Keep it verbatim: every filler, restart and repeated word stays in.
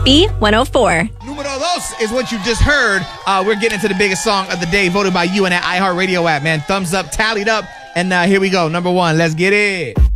B one oh four. Numero dos is what you just heard. Uh, we're getting into the biggest song of the day, voted by you in that iHeartRadio app, man. Thumbs up, tallied up. And uh, here we go. Number one. Let's get it.